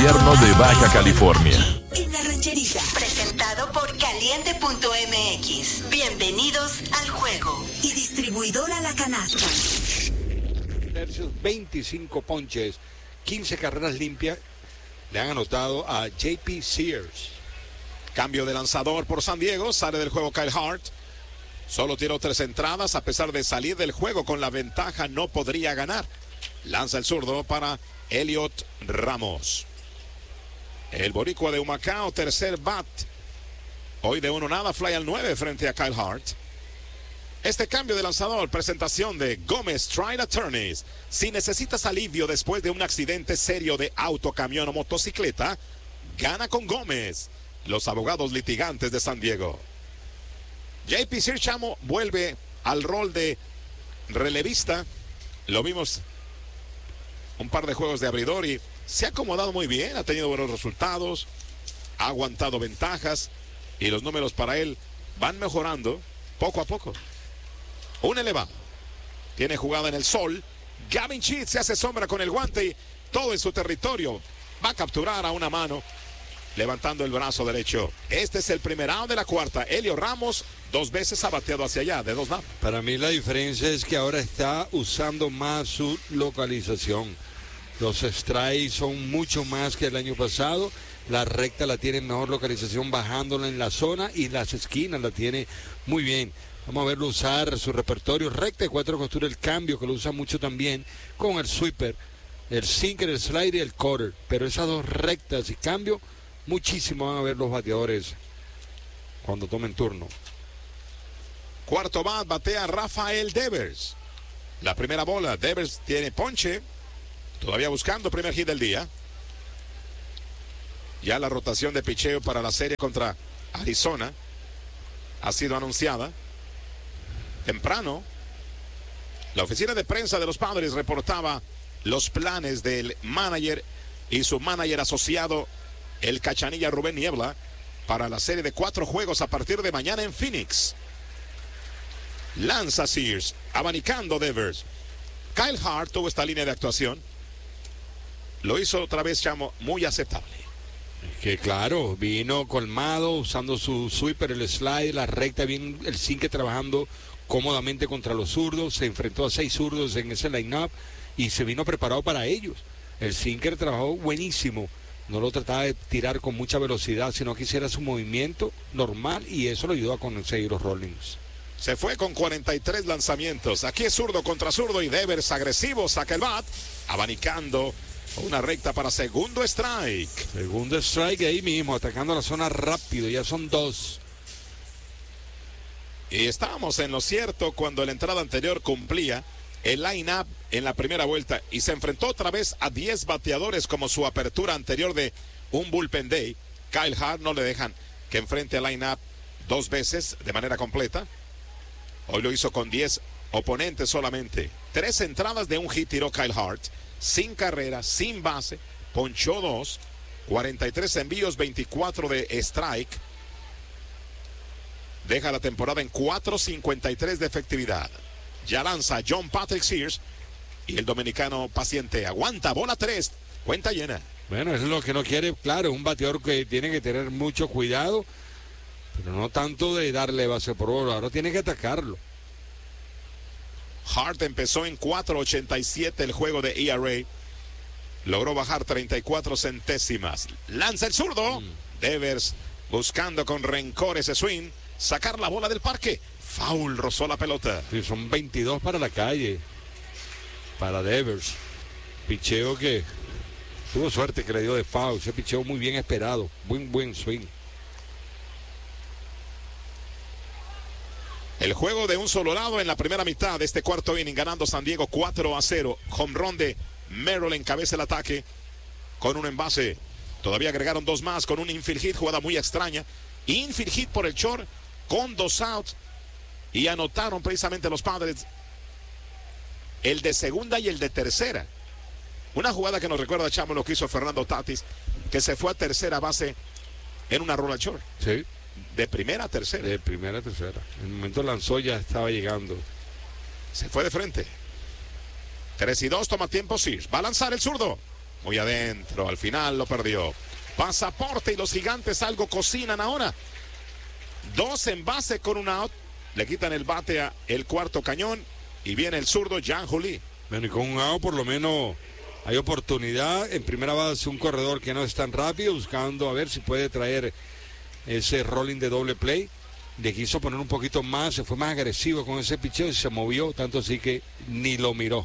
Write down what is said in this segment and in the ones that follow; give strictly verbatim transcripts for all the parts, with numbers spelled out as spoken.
gobierno de Baja California. En la rancherita, presentado por Caliente punto M X. Bienvenidos al juego. Y distribuidora La Canasta. veinticinco ponches, quince carreras limpias le han anotado a J P Sears. Cambio de lanzador por San Diego, sale del juego Kyle Hart. Solo tiró tres entradas, a pesar de salir del juego con la ventaja, no podría ganar. Lanza el zurdo para Elliot Ramos. El boricua de Humacao, tercer bat. Hoy de uno nada, fly al nueve frente a Kyle Hart. Este cambio de lanzador, presentación de Gómez Trade Attorneys. Si necesitas alivio después de un accidente serio de auto, camión o motocicleta, gana con Gómez, los abogados litigantes de San Diego. J P Sears, chamo, vuelve al rol de relevista. Lo vimos un par de juegos de abridor y se ha acomodado muy bien, ha tenido buenos resultados, ha aguantado ventajas y los números para él van mejorando poco a poco. Un elevado, tiene jugada en el sol. Gavin Sheets se hace sombra con el guante y todo en su territorio. Va a capturar a una mano, levantando el brazo derecho. Este es el primer out de la cuarta. Elio Ramos dos veces ha bateado hacia allá, de dos nada. Para mí la diferencia es que ahora está usando más su localización. Los strikes son mucho más que el año pasado. La recta la tiene en mejor localización, bajándola en la zona, y las esquinas la tiene muy bien. Vamos a verlo usar su repertorio. Recta de cuatro costuras, el cambio que lo usa mucho también con el sweeper, el sinker, el slider y el cutter. Pero esas dos rectas y cambio, muchísimo van a ver los bateadores cuando tomen turno. Cuarto bat, batea Rafael Devers. La primera bola, Devers tiene ponche. Todavía buscando primer hit del día. Ya la rotación de picheo para la serie contra Arizona ha sido anunciada temprano. La oficina de prensa de los Padres reportaba los planes del manager y su manager asociado, el Cachanilla Rubén Niebla, para la serie de cuatro juegos a partir de mañana en Phoenix. Lanza Sears, abanicando Devers. Kyle Hart tuvo esta línea de actuación. Lo hizo otra vez, chamo, muy aceptable. Que claro, vino colmado, usando su sweeper, el slide, la recta, bien el sinker trabajando cómodamente contra los zurdos. Se enfrentó a seis zurdos en ese line-up y se vino preparado para ellos. El sinker trabajó buenísimo. No lo trataba de tirar con mucha velocidad, sino que hiciera su movimiento normal, y eso lo ayudó a conseguir los rollings. Se fue con cuarenta y tres lanzamientos. Aquí es zurdo contra zurdo y Devers agresivo, saca el bat, abanicando una recta para segundo strike. Segundo strike ahí mismo, atacando la zona rápido, ya son dos. Y estábamos en lo cierto cuando la entrada anterior cumplía el line-up en la primera vuelta y se enfrentó otra vez a diez bateadores como su apertura anterior de un bullpen day. Kyle Hart no le dejan que enfrente al line-up dos veces de manera completa. Hoy lo hizo con diez oponentes solamente. Tres entradas de un hit tiró Kyle Hart, sin carrera, sin base, ponchó dos, cuarenta y tres envíos, veinticuatro de strike. Deja la temporada en cuatro cincuenta y tres de efectividad. Ya lanza John Patrick Sears y el dominicano paciente aguanta, bola tres, cuenta llena. Bueno, eso es lo que no quiere, claro, un bateador que tiene que tener mucho cuidado, pero no tanto de darle base por bola, ahora tiene que atacarlo. Hart empezó en cuatro ochenta y siete el juego de E R A. Logró bajar treinta y cuatro centésimas. Lanza el zurdo. Mm. Devers buscando con rencor ese swing. Sacar la bola del parque. Foul, rozó la pelota. Sí, son veintidós para la calle. Para Devers. Picheo que tuvo suerte que le dio de foul. Ese picheo muy bien esperado. Buen, buen swing. El juego de un solo lado en la primera mitad de este cuarto inning, ganando San Diego cuatro a cero. Home run de Merrill, encabeza el ataque con un envase. Todavía agregaron dos más con un infield hit, jugada muy extraña. Infield hit por el short con dos outs. Y anotaron precisamente los Padres el de segunda y el de tercera. Una jugada que nos recuerda, Chamo, lo que hizo Fernando Tatis, que se fue a tercera base en una rola short. Sí. De primera a tercera. De primera a tercera. En el momento lanzó, ya estaba llegando. Se fue de frente. tres y dos, toma tiempo Sears. Va a lanzar el zurdo. muy adentro, al final lo perdió. Pasaporte y los gigantes algo cocinan ahora. Dos en base con un out. Le quitan el bate a el cuarto cañón y viene el zurdo Jan Juli. Bueno, y con un out por lo menos hay oportunidad. En primera base un corredor que no es tan rápido, buscando a ver si puede traer ese rolling de doble play. Le quiso poner un poquito más, se fue más agresivo con ese picheo y se movió, tanto así que ni lo miró.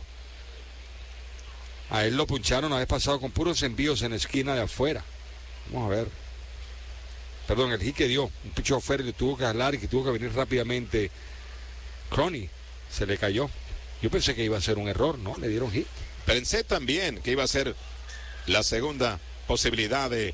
A él lo puncharon la vez pasado con puros envíos en esquina de afuera. Vamos a ver. Perdón, el hit que dio, un picheo afuera y le tuvo que jalar y que tuvo que venir rápidamente. Crony se le cayó. Yo pensé que iba a ser un error, ¿no? Le dieron hit. Pensé también que iba a ser la segunda posibilidad de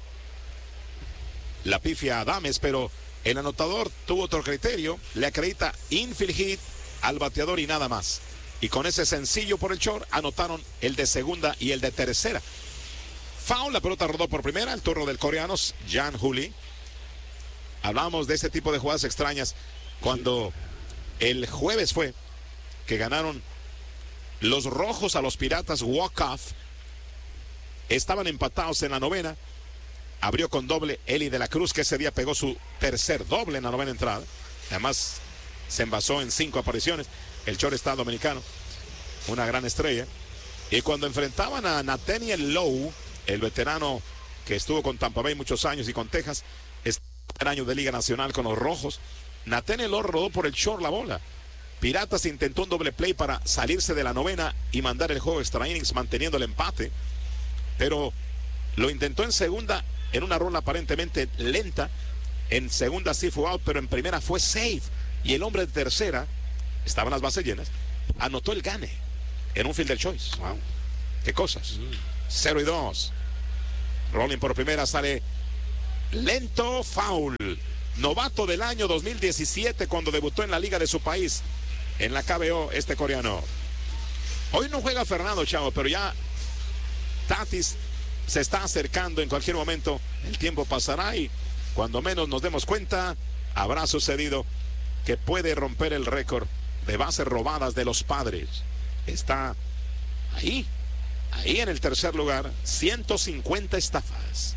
la pifia a Adames, pero el anotador tuvo otro criterio, le acredita infield hit al bateador y nada más. Y con ese sencillo por el short anotaron el de segunda y el de tercera. Foul, la pelota rodó por primera, el turno del coreano Jan Juli. Hablamos de ese tipo de jugadas extrañas cuando el jueves fue que ganaron los rojos a los Piratas walk-off. Estaban empatados en la novena. Abrió con doble Eli de la Cruz, que ese día pegó su tercer doble en la novena entrada. Además, se envasó en cinco apariciones. El shortstop dominicano, una gran estrella. Y cuando enfrentaban a Nathaniel Lowe, el veterano que estuvo con Tampa Bay muchos años y con Texas, este año de Liga Nacional con los rojos, Nathaniel Lowe rodó por el short la bola. Piratas intentó un doble play para salirse de la novena y mandar el juego extra innings manteniendo el empate. Pero lo intentó en segunda en una rola aparentemente lenta. En segunda sí fue out, pero en primera fue safe. Y el hombre de tercera, estaban las bases llenas, anotó el gane en un fielder choice. Wow. Qué cosas. cero y dos. Rolling por primera, sale lento, foul. Novato del año dos mil diecisiete cuando debutó en la liga de su país, en la K B O, este coreano. Hoy no juega Fernando, chavo, pero ya Tatis se está acercando. En cualquier momento el tiempo pasará y cuando menos nos demos cuenta habrá sucedido que puede romper el récord de bases robadas de los Padres. Está ahí, ahí en el tercer lugar, ciento cincuenta estafas.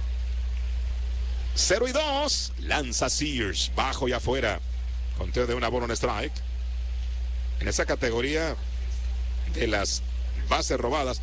cero y dos, lanza Sears, bajo y afuera, conteo de una bola en strike. En esa categoría de las bases robadas,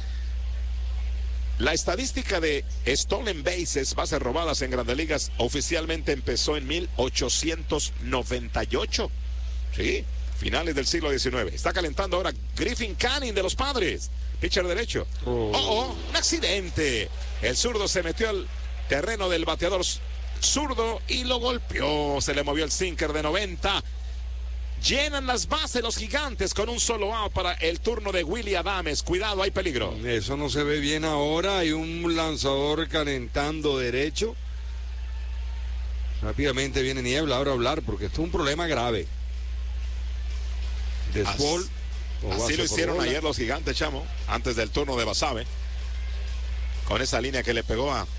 la estadística de stolen bases, bases robadas en Grandes Ligas, oficialmente empezó en mil ochocientos noventa y ocho. Sí, finales del siglo diecinueve. Está calentando ahora Griffin Canning de los Padres, pitcher derecho. Oh, oh, oh, un accidente. El zurdo se metió al terreno del bateador zurdo y lo golpeó. Se le movió el sinker de noventa. Llenan las bases los Gigantes con un solo out para el turno de Willy Adames. Cuidado, hay peligro. Eso no se ve bien ahora. Hay un lanzador calentando derecho. Rápidamente viene Niebla ahora a hablar porque esto es un problema grave. Desbol. Así, así lo hicieron ayer los Gigantes, chamo, antes del turno de Basabe. Con esa línea que le pegó a,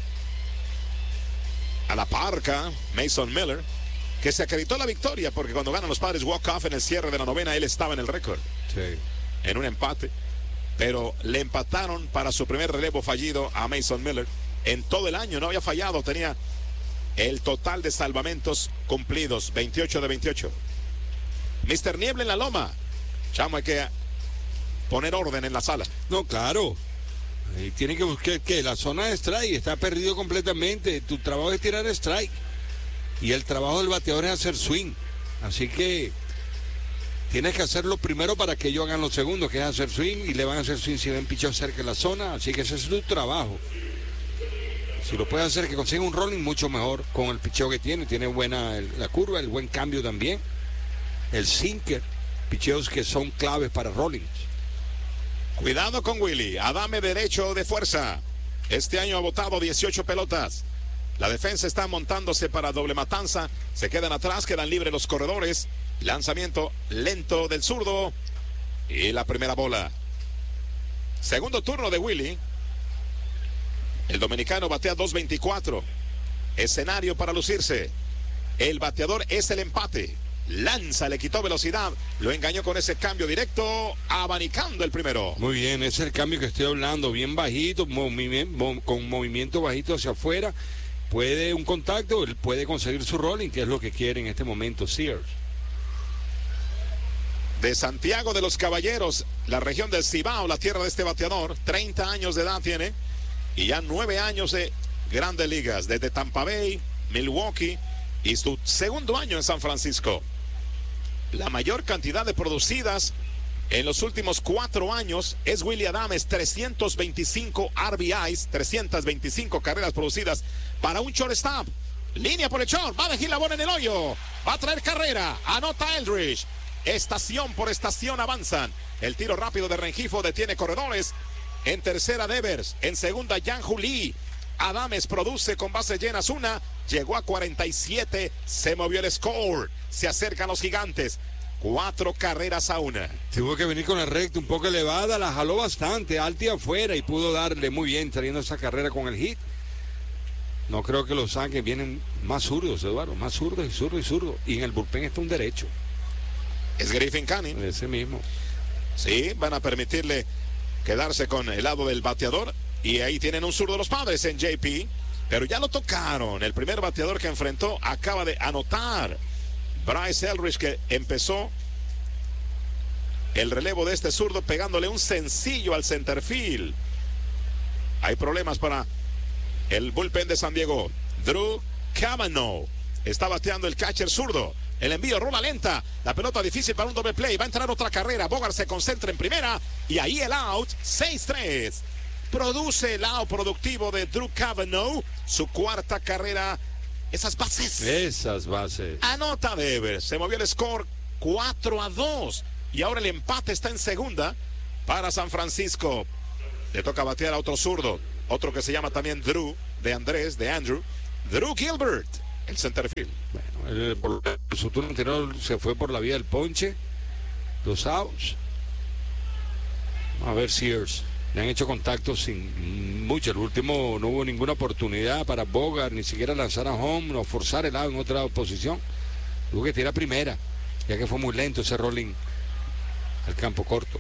a la parca Mason Miller, que se acreditó la victoria porque cuando ganan los Padres walk-off en el cierre de la novena, él estaba en el récord. Sí. En un empate. Pero le empataron para su primer relevo fallido a Mason Miller. En todo el año no había fallado, tenía el total de salvamentos cumplidos, veintiocho de veintiocho. mister Niebla en la loma. Chamo, hay que poner orden en la sala. No, claro. Y tiene que buscar que la zona de strike está perdido completamente. Tu trabajo es tirar strike. Y el trabajo del bateador es hacer swing. Así que tienes que hacerlo primero para que ellos hagan lo segundo, que es hacer swing. Y le van a hacer swing si ven pichón cerca de la zona. Así que ese es tu trabajo. Si lo puede hacer, que consiga un rolling, mucho mejor con el picheo que tiene. Tiene buena el, la curva, el buen cambio también. El sinker, picheos que son claves para rollings. Cuidado con Willy. Adame derecho de fuerza. Este año ha botado dieciocho pelotas. La defensa está montándose para doble matanza. Se quedan atrás, quedan libres los corredores. Lanzamiento lento del zurdo. Y la primera bola. Segundo turno de Willy. El dominicano batea dos veinticuatro. Escenario para lucirse. El bateador es el empate. lanza, le quitó velocidad, lo engañó con ese cambio directo, abanicando el primero. Muy bien, ese es el cambio que estoy hablando, bien bajito, movimiento, con movimiento bajito hacia afuera. Puede un contacto, él puede conseguir su rolling, que es lo que quiere en este momento Sears. De Santiago de los Caballeros, la región del Cibao, la tierra de este bateador, treinta años de edad tiene y ya nueve años de grandes ligas, desde Tampa Bay, Milwaukee y su segundo año en San Francisco. La mayor cantidad de producidas en los últimos cuatro años es Willy Adames, trescientos veinticinco R B Is, trescientas veinticinco carreras producidas para un shortstop. Línea por el short, va a dejar la bola en el hoyo, va a traer carrera, anota Eldridge. Estación por estación avanzan. El tiro rápido de Rengifo detiene corredores. En tercera Devers, en segunda Yang Lee. Adames produce con bases llenas una, llegó a cuarenta y siete, se movió el score, se acercan los Gigantes, cuatro carreras a una. Tuvo que venir con la recta un poco elevada, la jaló bastante, alta y afuera, y pudo darle muy bien trayendo esa carrera con el hit. No creo que los Ángeles vienen más zurdos, Eduardo, más zurdos y zurdos y zurdos, y en el bullpen está un derecho. Es Griffin Canning. Ese mismo. Sí, van a permitirle quedarse con el lado del bateador. Y ahí tienen un zurdo los Padres en J P. Pero ya lo tocaron. El primer bateador que enfrentó acaba de anotar. Bryce Eldridge, que empezó el relevo de este zurdo pegándole un sencillo al centerfield. Hay problemas para el bullpen de San Diego. Drew Cavanaugh está bateando el catcher zurdo. El envío, rola lenta, la pelota difícil para un doble play, va a entrar otra carrera, Bogart se concentra en primera y ahí el out, seis tres. Produce el out productivo de Drew Cavanaugh, su cuarta carrera, esas bases. Esas bases. Anota Devers, se movió el score cuatro a dos y ahora el empate está en segunda para San Francisco. Le toca batear a otro zurdo, otro que se llama también Drew, de Andrés, de Andrew, Drew Gilbert. El centerfield. Bueno, el, por, su turno anterior se fue por la vía del ponche. Los outs. Vamos a ver Sears. Le han hecho contactos sin mucho. El último no hubo ninguna oportunidad para Bogart, ni siquiera lanzar a home, no forzar el out en otra posición. Tuvo que tirar primera, ya que fue muy lento ese rolling al campo corto.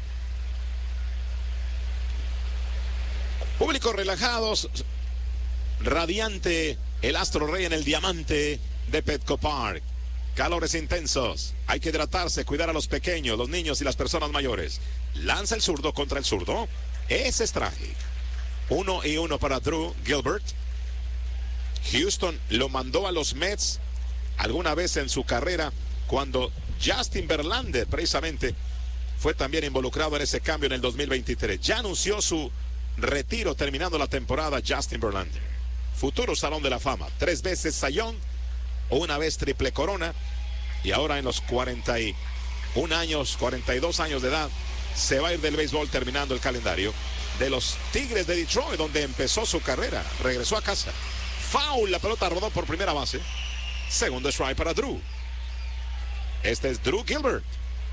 Públicos relajados, radiante. El Astro Rey en el diamante de Petco Park. Calores intensos. Hay que hidratarse, cuidar a los pequeños, los niños y las personas mayores. Lanza el zurdo contra el zurdo. Ese es trágico. Uno y uno para Drew Gilbert. Houston lo mandó a los Mets alguna vez en su carrera cuando Justin Verlander precisamente fue también involucrado en ese cambio en el dos mil veintitrés. Ya anunció su retiro terminando la temporada Justin Verlander. Futuro Salón de la Fama, tres veces Sayón, una vez triple corona y ahora en los cuarenta y un años, cuarenta y dos años de edad se va a ir del béisbol terminando el calendario de los Tigres de Detroit donde empezó su carrera, regresó a casa. Foul, la pelota rodó por primera base, segundo strike para Drew. Este es Drew Gilbert.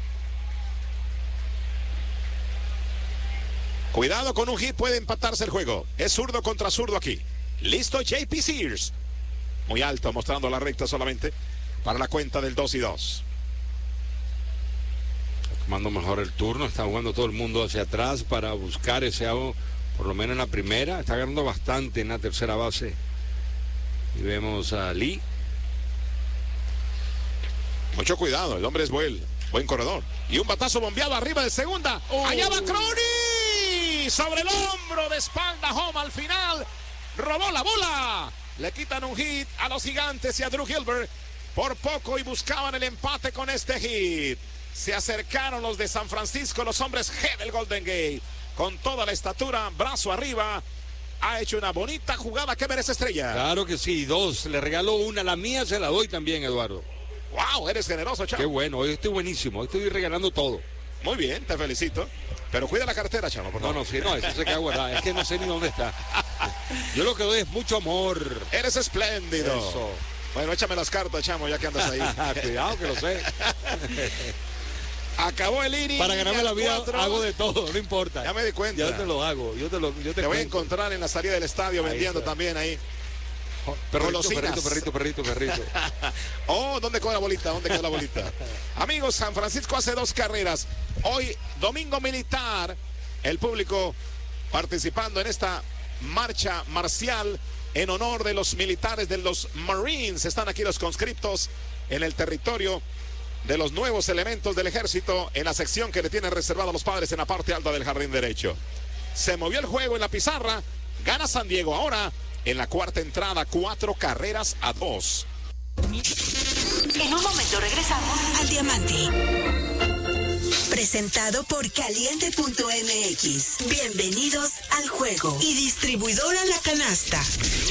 Cuidado con un hit, puede empatarse el juego. Es zurdo contra zurdo aquí. Listo J P Sears. Muy alto, mostrando la recta solamente para la cuenta del dos y dos. Tomando mejor el turno, está jugando todo el mundo hacia atrás para buscar ese out, por lo menos en la primera. Está ganando bastante en la tercera base. Y vemos a Lee. Mucho cuidado, el hombre es buen, buen corredor. Y un batazo bombeado arriba de segunda. Oh. Allá va Crony. Sobre el hombro, de espalda, home al final. Robó la bola. Le quitan un hit a los Gigantes y a Drew Gilbert. Por poco y buscaban el empate con este hit. Se acercaron los de San Francisco, los hombres G del Golden Gate. Con toda la estatura, brazo arriba. Ha hecho una bonita jugada que merece estrella. Claro que sí, dos. Le regaló una, la mía se la doy también, Eduardo. Wow, eres generoso, Chamo. Qué bueno, hoy estoy buenísimo, hoy estoy regalando todo. Muy bien, te felicito. Pero cuida la cartera, Chamo, por favor. No, no, sí, no, eso se queda guardado. Es que no sé ni dónde está. Yo lo que doy es mucho amor. Eres espléndido. Eso. Bueno, échame las cartas, Chamo, ya que andas ahí. Cuidado que lo sé. Acabó el inning. Para ganarme la vida cuatro. Hago de todo, no importa. Ya me di cuenta. Yo te lo hago. Yo te, lo, yo te, te voy a encontrar en la salida del estadio ahí vendiendo está. También ahí. Perrito, golosinas. perrito, perrito, perrito, perrito. Oh, ¿dónde quedó la bolita? ¿Dónde quedó la bolita? Amigos, San Francisco hace dos carreras. Hoy, domingo militar, el público participando en esta marcha marcial en honor de los militares de los Marines. Están aquí los conscriptos en el territorio de los nuevos elementos del ejército en la sección que le tienen reservado a los padres en la parte alta del jardín derecho. Se movió el juego en la pizarra. Gana San Diego ahora en la cuarta entrada, cuatro carreras a dos. En un momento regresamos al Diamante. Presentado por Caliente punto M X. Bienvenidos al juego. Y distribuidora La Canasta.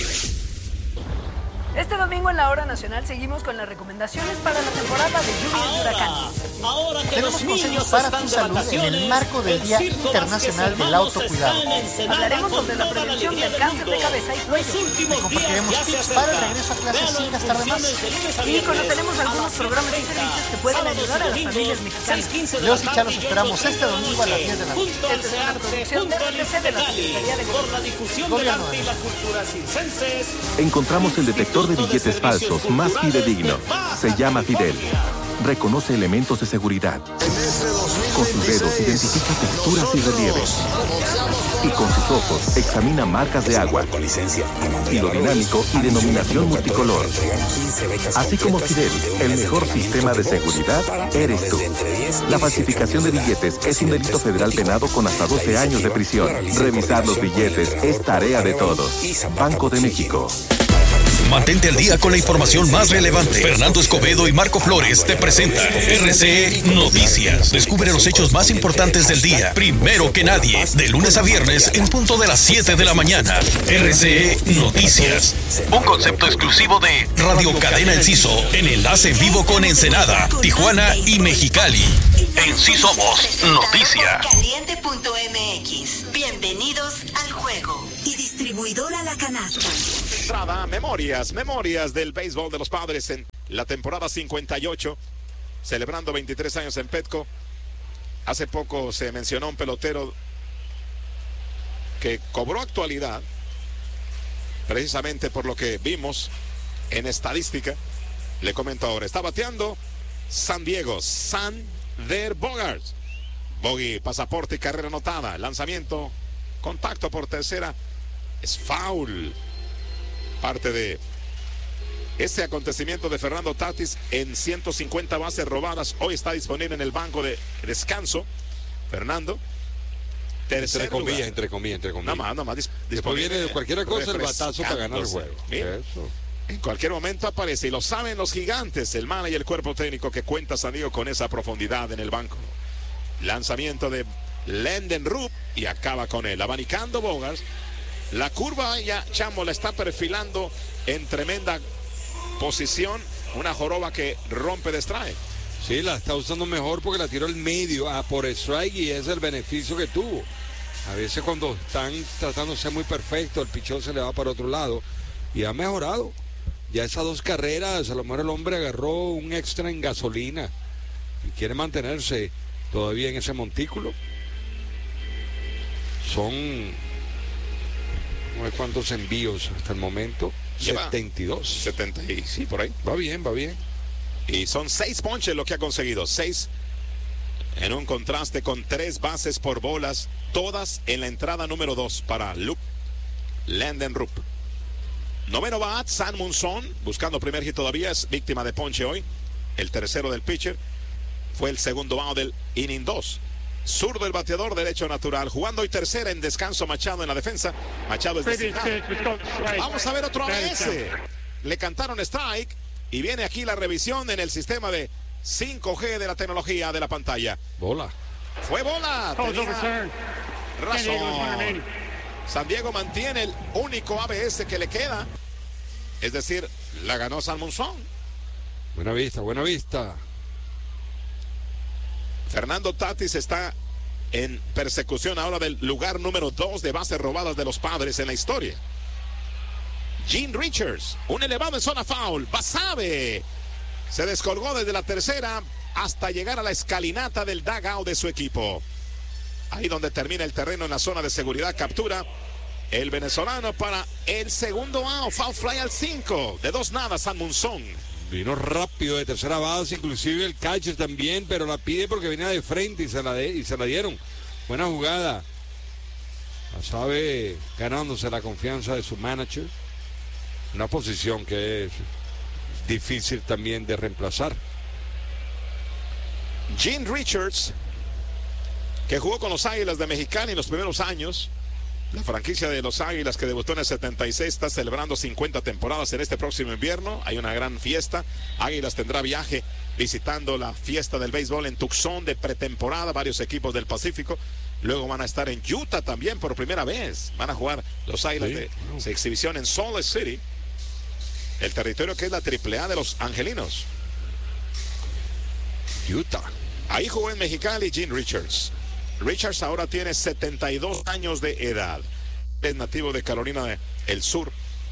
Este domingo en la Hora Nacional seguimos con las recomendaciones para la temporada de lluvias y huracanes. Ahora que Tenemos los consejos niños para están tu de salud vacaciones, en el marco del Día el circo Internacional Vázquez del Hermanos Autocuidado. está en Ensenada Hablaremos con sobre la toda prevención alegría del cáncer de mundo. cabeza y cuello. Los últimos Compartiremos días ya tips se para el acercan. regreso a clases Vean sin gastar de más. funciones de lunes a Y viernes conoceremos a algunos las programas y seis treinta, servicios que pueden sábados y ayudar a las domingos, familias mexicanas. seis quince de Leos la y tarde, Chalos yo esperamos doce este domingo a las diez de la noche. Junto al Esta es una SEARTE, producción junto de al R T C de la Cali, Secretaría de por la difusión del Gobierno arte y la cultura circenses. Encontramos el detector de billetes falsos más fidedigno. Se llama Fidel. Reconoce elementos de seguridad. Con sus dedos identifica texturas y relieves. Y con sus ojos examina marcas de agua, estilo dinámico y denominación multicolor. Así como Fidel, el mejor sistema de seguridad eres tú. La falsificación de billetes es un delito federal penado con hasta doce años de prisión. Revisar los billetes es tarea de todos. Banco de México. Mantente al día con la información más relevante. Fernando Escobedo y Marco Flores te presentan R C E Noticias. Descubre los hechos más importantes del día, primero que nadie, de lunes a viernes en punto de las siete de la mañana. R C E Noticias. Un concepto exclusivo de Radio Cadena Enciso, en enlace en vivo con Ensenada, Tijuana y Mexicali. En sí somos noticia. Caliente punto M X. Bienvenidos al juego. Y distribuidora La Canasta. Entrada, memorias, memorias del béisbol de los Padres en la temporada cincuenta y ocho, celebrando veintitrés años en Petco. Hace poco se mencionó un pelotero que cobró actualidad, precisamente por lo que vimos en estadística. Le comento ahora, está bateando San Diego, Sander Bogaerts. Bogey, pasaporte y carrera anotada. Lanzamiento, contacto por tercera, es foul. Parte de este acontecimiento de Fernando Tatis en ciento cincuenta bases robadas. Hoy está disponible en el banco de descanso. Fernando, tercer Entre comillas, lugar. entre comillas, entre comillas. Nada más, nada más. dis- Después disponible, viene de cualquier cosa el batazo para ganar el juego. Mira, Eso. en cualquier momento aparece y lo saben los gigantes, el manager y el cuerpo técnico que cuenta San Diego con esa profundidad en el banco. Lanzamiento de Lenden Rupp y acaba con él, abanicando Bogaerts. La curva ya Chamo la está perfilando en tremenda posición, una joroba que rompe de strike. Sí, la está usando mejor porque la tiró al medio a por strike y ese es el beneficio que tuvo. A veces cuando están tratando de ser muy perfecto, el pichón se le va para otro lado y ha mejorado. Ya esas dos carreras, a lo mejor el hombre agarró un extra en gasolina y quiere mantenerse todavía en ese montículo. Son no sé cuántos envíos hasta el momento. Lleva setenta y dos. setenta y sí, por ahí. Va bien, va bien. Y son seis ponches lo que ha conseguido. Seis en un contraste con tres bases por bolas, todas en la entrada número dos para Luke Lenden Rupp. Noveno bat, San Munson, buscando primer hit todavía, es víctima de ponche hoy. El tercero del pitcher. Fue el segundo out del inning dos. Zurdo el bateador, derecho natural. Jugando hoy tercera en descanso Machado en la defensa. Machado es designado. Vamos a ver otro A B S. Le cantaron strike y viene aquí la revisión en el sistema de cinco G de la tecnología de la pantalla. Bola. Fue bola. Tenía razón. San Diego mantiene el único A B S que le queda. Es decir, la ganó San Munson. Buena vista, buena vista. Fernando Tatis está en persecución ahora del lugar número dos de bases robadas de los Padres en la historia. Gene Richards, un elevado en zona foul. Basabe se descolgó desde la tercera hasta llegar a la escalinata del dugout de su equipo. Ahí donde termina el terreno en la zona de seguridad, captura el venezolano para el segundo out. Foul fly al cinco. De dos nada, San Monzón. Vino rápido de tercera base, inclusive el catcher también, pero la pide porque venía de frente y se la, de, y se la dieron. Buena jugada. La sabe ganándose la confianza de su manager. Una posición que es difícil también de reemplazar. Gene Richards, que jugó con los Águilas de Mexicali en los primeros años. La franquicia de los Águilas, que debutó en el setenta y seis, está celebrando cincuenta temporadas en este próximo invierno. Hay una gran fiesta. Águilas tendrá viaje visitando la fiesta del béisbol en Tucson de pretemporada. Varios equipos del Pacífico. Luego van a estar en Utah también por primera vez. Van a jugar los Águilas sí. de wow. exhibición en Salt Lake City, el territorio que es la triple A de los angelinos. Utah. Ahí jugó en Mexicali Gene Richards. Richards ahora tiene setenta y dos años de edad. Es nativo de Carolina del Sur.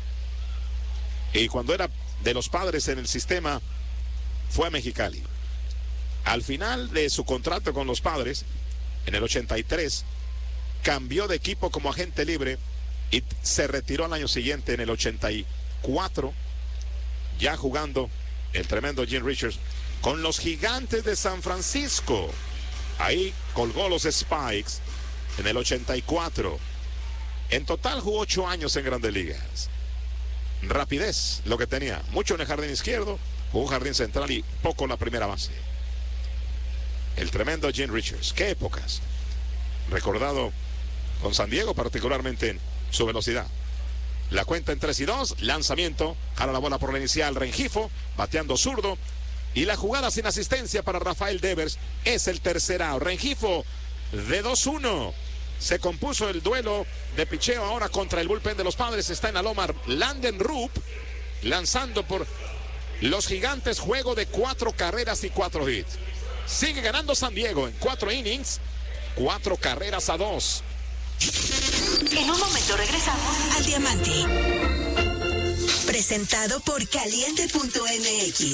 Y cuando era de los Padres en el sistema, fue a Mexicali. Al final de su contrato con los Padres, en el ochenta y tres, cambió de equipo como agente libre y se retiró al año siguiente, en el ochenta y cuatro, ya jugando el tremendo Gene Richards con los Gigantes de San Francisco. Ahí colgó los Spikes en el ochenta y cuatro. En total jugó ocho años en Grandes Ligas. Rapidez, lo que tenía. Mucho en el jardín izquierdo, jugó jardín central y poco en la primera base. El tremendo Gene Richards. Qué épocas. Recordado con San Diego, particularmente en su velocidad. La cuenta en tres y dos. Lanzamiento. Jala la bola por la inicial. Rengifo, bateando zurdo. Y la jugada sin asistencia para Rafael Devers es el tercer out. Rengifo de dos uno. Se compuso el duelo de picheo ahora contra el bullpen de los Padres. Está en la loma Landen Rupp, lanzando por los Gigantes. Juego de cuatro carreras y cuatro hits. Sigue ganando San Diego en cuatro innings. Cuatro carreras a dos. En un momento regresamos al Diamante. Presentado por Caliente punto M X.